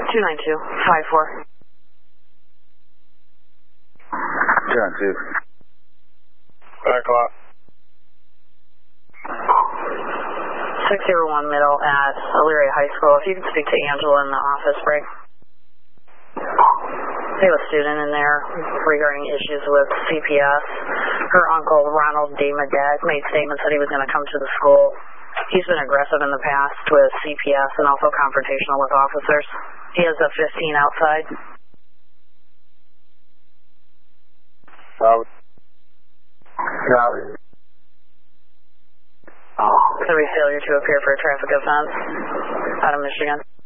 292-54. 292. 5 o'clock. 601 middle at Elyria High School. If you could speak to Angela in the office break. We have a student in there regarding issues with CPS. Her uncle, Ronald D. Medag, made statements that he was going to come to the school. He's been aggressive in the past with CPS and also confrontational with officers. He has a 15 outside. Could be failure to appear for a traffic offense out of Michigan.